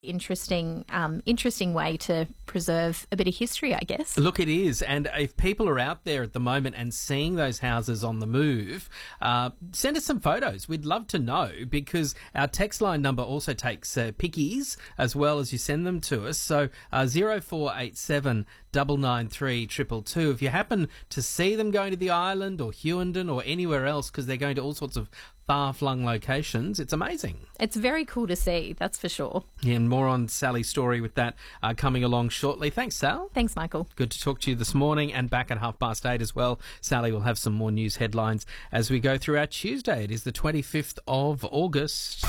interesting way to preserve a bit of history, I guess. Look, it is. And if people are out there at the moment and seeing those houses on the move, send us some photos. We'd love to know, because our text line number also takes pickies as well as you send them to us. So 0487 993 222. If you happen to see them going to the island or Hughenden or anywhere else, because they're going to all sorts of far-flung locations, it's amazing. It's very cool to see, that's for sure. Yeah, and more on Sally's story with that coming along shortly. Thanks, Sal. Thanks, Michael. Good to talk to you this morning, and back at 8:30 as well. Sally will have some more news headlines as we go through our Tuesday. It is the 25th of August.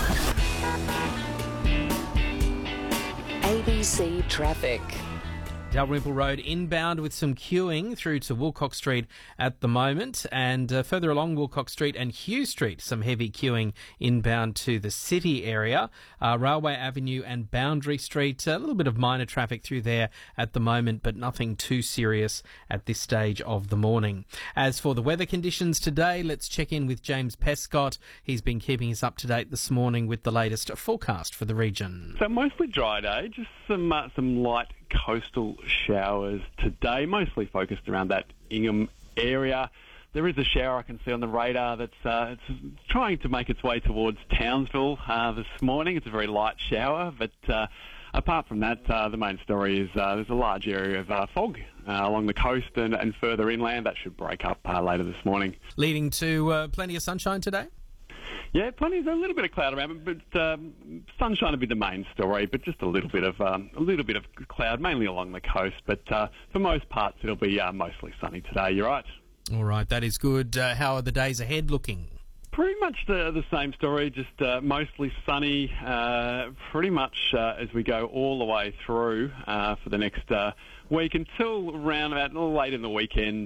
ABC Traffic. Dalrymple Road inbound with some queuing through to Wilcox Street at the moment, and further along Wilcox Street and Hugh Street, some heavy queuing inbound to the city area. Railway Avenue and Boundary Street, a little bit of minor traffic through there at the moment, but nothing too serious at this stage of the morning. As for the weather conditions today, let's check in with James Pescott. He's been keeping us up to date this morning with the latest forecast for the region. So mostly dry day, just some light coastal showers today, mostly focused around that Ingham area. There is a shower I can see on the radar that's it's trying to make its way towards Townsville this morning. It's a very light shower, but apart from that, the main story is there's a large area of fog along the coast and further inland. That should break up later this morning. Leading to plenty of sunshine today? Yeah, a little bit of cloud around, but sunshine will be the main story. But just a little bit of cloud, mainly along the coast. But for most parts, it'll be mostly sunny today. You're right. All right, that is good. How are the days ahead looking? Pretty much the same story, just mostly sunny. Pretty much as we go all the way through for the next week until around about late in the weekend.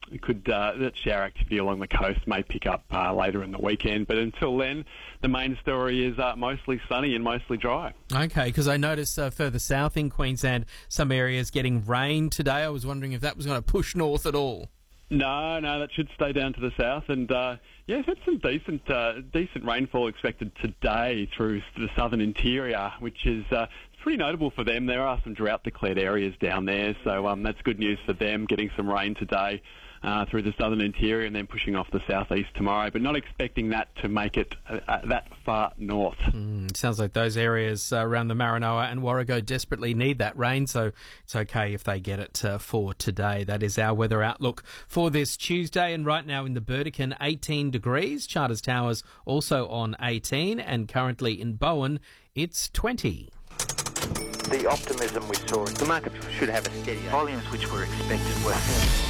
That shower activity along the coast may pick up later in the weekend, but until then, the main story is mostly sunny and mostly dry. Okay, because I noticed further south in Queensland, some areas getting rain today. I was wondering if that was going to push north at all. No, that should stay down to the south, and we've had some decent rainfall expected today through the southern interior, which is pretty notable for them. There are some drought-declared areas down there, so that's good news for them, getting some rain today through the southern interior and then pushing off the southeast tomorrow, but not expecting that to make it that far north. Sounds like those areas around the Maranoa and Warrego desperately need that rain, so it's okay if they get it for today. That is our weather outlook for this Tuesday, and right now in the Burdekin, 18 degrees. Charters Towers also on 18, and currently in Bowen, it's 20. The optimism we saw, the market should have a steady volumes which were expected were.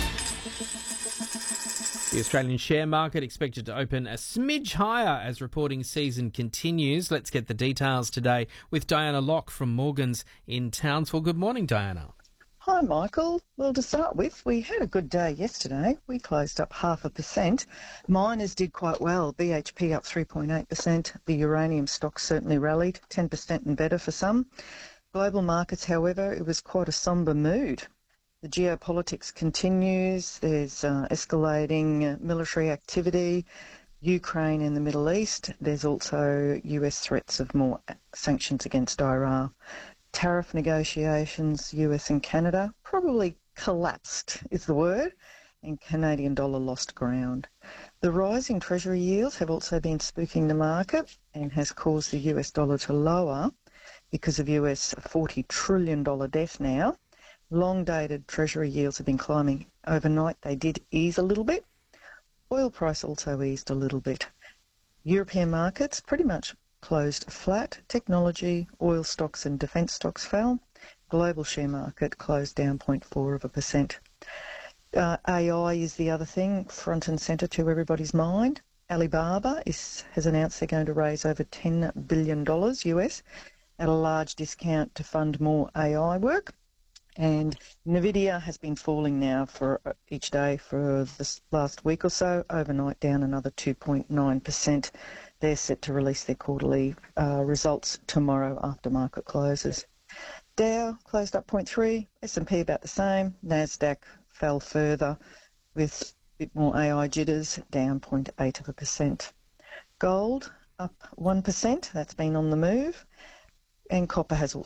The Australian share market expected to open a smidge higher as reporting season continues. Let's get the details today with Diana Locke from Morgans in Townsville. Good morning, Diana. Hi, Michael. Well, to start with, we had a good day yesterday. We closed up 0.5%. Miners did quite well. BHP up 3.8%. The uranium stocks certainly rallied, 10% and better for some. Global markets, however, it was quite a sombre mood. The geopolitics continues. There's escalating military activity, Ukraine and the Middle East. There's also US threats of more sanctions against Iran. Tariff negotiations, US and Canada, probably collapsed is the word, and Canadian dollar lost ground. The rising Treasury yields have also been spooking the market and has caused the US dollar to lower because of US $40 trillion debt now. Long-dated Treasury yields have been climbing. Overnight they did ease a little bit. Oil price also eased a little bit. European markets pretty much closed flat. Technology, oil stocks and defence stocks fell. Global share market closed down 0.4%. AI is the other thing, front and centre to everybody's mind. Alibaba has announced they're going to raise over $10 billion US at a large discount to fund more AI work. And Nvidia has been falling now for each day for this last week or so, overnight down another 2.9%. They're set to release their quarterly results tomorrow after market closes. Dow closed up 0.3%, S&P about the same, NASDAQ fell further with a bit more AI jitters, down 0.8%. Gold up 1%, that's been on the move. And copper has